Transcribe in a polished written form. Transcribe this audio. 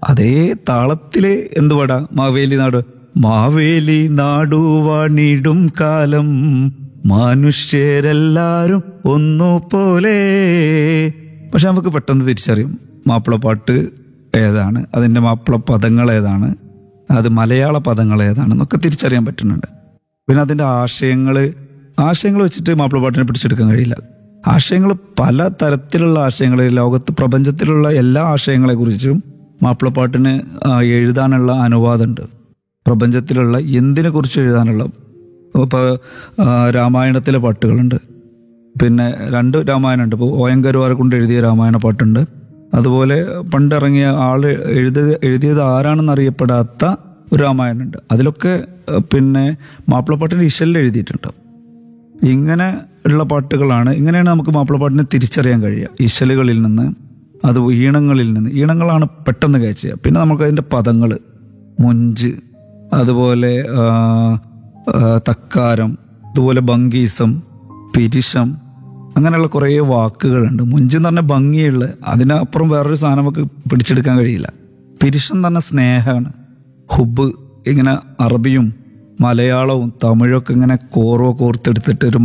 അതേ താളത്തില് എന്ത് പാടാ? മാവേലി നാട്, മാവേലി നാടുവാണിടും കാലം മനുഷ്യരെല്ലാരും ഒന്നുപോലെ. പക്ഷെ നമുക്ക് പെട്ടെന്ന് തിരിച്ചറിയും മാപ്പിളപ്പാട്ട് ഏതാണ്, അതിൻ്റെ മാപ്പിള പദങ്ങൾ ഏതാണ്, അത് മലയാള പദങ്ങൾ ഏതാണെന്നൊക്കെ തിരിച്ചറിയാൻ പറ്റുന്നുണ്ട്. പിന്നെ അതിൻ്റെ ആശയങ്ങൾ വെച്ചിട്ട് മാപ്പിളപ്പാട്ടിനെ പിടിച്ചെടുക്കാൻ കഴിയില്ല. ആശയങ്ങൾ, പല തരത്തിലുള്ള ആശയങ്ങൾ, ലോകത്ത് പ്രപഞ്ചത്തിലുള്ള എല്ലാ ആശയങ്ങളെ കുറിച്ചും മാപ്പിളപ്പാട്ടിന് എഴുതാനുള്ള അനുവാദമുണ്ട്. പ്രപഞ്ചത്തിലുള്ള എന്തിനെ കുറിച്ച് എഴുതാനുള്ള, ഇപ്പോൾ രാമായണത്തിലെ പാട്ടുകളുണ്ട്, പിന്നെ 2 രാമായണമുണ്ട്. ഇപ്പോൾ ON കരുവാരെ കൊണ്ട് എഴുതിയ രാമായണ പാട്ടുണ്ട്. അതുപോലെ പണ്ടിറങ്ങിയ എഴുതിയത് ആരാണെന്ന് അറിയപ്പെടാത്ത ഒരു രാമായണമുണ്ട്. അതിലൊക്കെ പിന്നെ മാപ്പിളപ്പാട്ടിൻ്റെ ഇശലിൽ എഴുതിയിട്ടുണ്ട്. ഇങ്ങനെ ഉള്ള പാട്ടുകളാണ്, ഇങ്ങനെയാണ് നമുക്ക് മാപ്പിളപ്പാട്ടിനെ തിരിച്ചറിയാൻ കഴിയുക. ഇശലുകളിൽ നിന്ന്, അത് ഈണങ്ങളിൽ നിന്ന്. ഈണങ്ങളാണ് പെട്ടെന്ന് കഴിച്ചുക. പിന്നെ നമുക്കതിൻ്റെ പദങ്ങൾ, മൊഞ്ച്, അതുപോലെ തക്കാരം, അതുപോലെ ഭംഗീസം, പിരിശം, അങ്ങനെയുള്ള കുറേ വാക്കുകളുണ്ട്. മൊഞ്ച് എന്ന് പറഞ്ഞാൽ ഭംഗിയുള്ള, അതിനപ്പുറം വേറൊരു സാധനം നമുക്ക് പിടിച്ചെടുക്കാൻ കഴിയില്ല. പിരിശം എന്ന് പറഞ്ഞാൽ സ്നേഹമാണ്, ഹുബ്. ഇങ്ങനെ അറബിയും മലയാളവും തമിഴൊക്കെ ഇങ്ങനെ കോർത്തെടുത്തിട്ട് ഒരു